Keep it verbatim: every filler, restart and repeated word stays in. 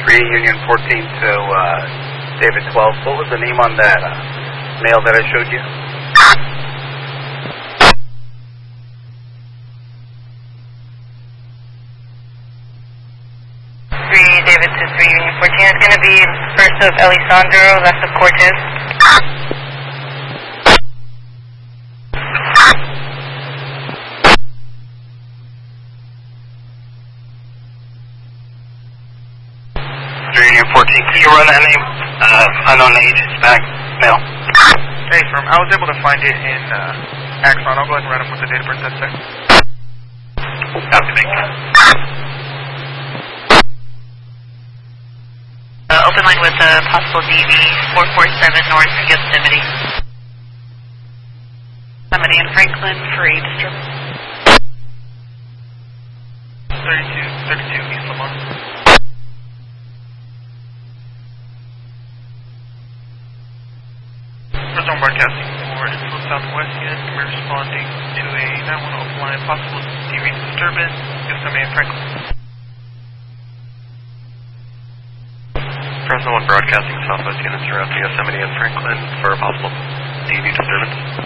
three Union fourteen to uh, David twelve. What was the name on that uh, mail that I showed you? three David to three Union fourteen. It's going to be first of Elisandro, last of Cortez. three Union fourteen, can you run that name? Uh, unknown age, back, mail. Hey, firm, I was able to find it in uh, Axon. I'll go ahead and run him with the date of birth that's there. Copy, thank you. Uh, open line with uh, possible D V four four seven North Yosemite. Yosemite and Franklin for a disturbance. thirty-two, thirty-two East Lamar. Zone broadcasting for Info Southwest unit. We're responding to a nine one zero line possible D V disturbance, Yosemite and Franklin. Fresno one broadcasting Southwest units throughout the Yosemite and Franklin for a possible D V disturbance.